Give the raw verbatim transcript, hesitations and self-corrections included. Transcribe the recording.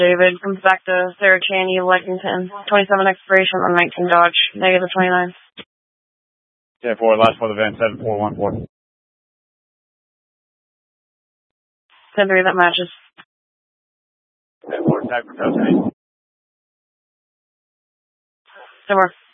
David comes back to Sarah Cheney, Lexington. twenty-seven expiration on nineteen Dodge. Negative twenty-nine. ten four, last for the van, seven four one four. ten three, that matches. ten four, tag for custody. ten more.